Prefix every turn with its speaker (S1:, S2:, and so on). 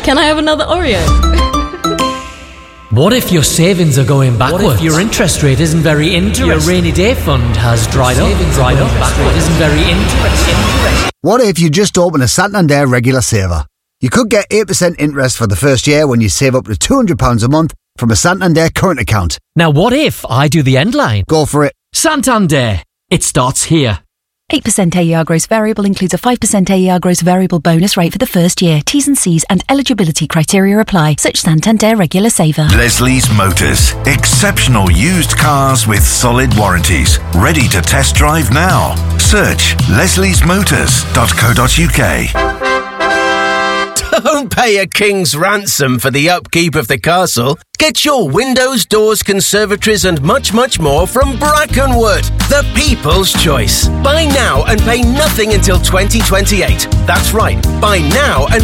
S1: Can I have another Oreo?
S2: What if your savings are going backwards? What if your interest rate isn't very interesting? Your rainy day fund has dried up. Backward isn't very interesting.
S3: What if you just open a Santander regular saver? You could get 8% interest for the first year when you save up to £200 a month from a Santander current account.
S2: Now what if I do the end line?
S3: Go for it.
S2: Santander. It starts here.
S4: 8% AER gross variable includes a 5% AER gross variable bonus rate for the first year. T's and C's and eligibility criteria apply. Such Santander regular saver.
S5: Leslie's Motors. Exceptional used cars with solid warranties. Ready to test drive now. Search lesliesmotors.co.uk.
S6: Don't pay a king's ransom for the upkeep of the castle. Get your windows, doors, conservatories and much, much more from Brackenwood, the people's choice. Buy now and pay nothing until 2028. That's right, buy now and